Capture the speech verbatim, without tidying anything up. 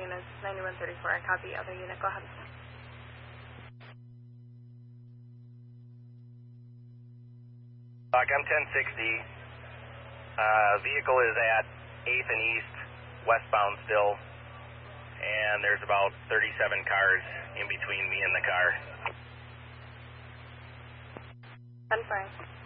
units, ninety-one thirty-four, I copy. Other unit, go ahead. Doc, I'm ten sixty. Uh, vehicle is at eighth and East, westbound still, and there's about thirty-seven cars in between me and the car. ten five.